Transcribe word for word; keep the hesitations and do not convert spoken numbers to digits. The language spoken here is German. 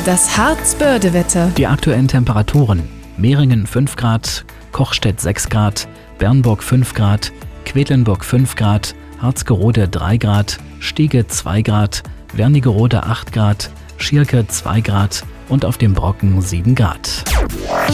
Das Harzbörde-Wetter. Die aktuellen Temperaturen: Mehringen fünf Grad, Kochstedt sechs Grad, Bernburg fünf Grad, Quedlinburg fünf Grad, Harzgerode drei Grad, Stiege zwei Grad, Wernigerode acht Grad, Schierke zwei Grad und auf dem Brocken sieben Grad.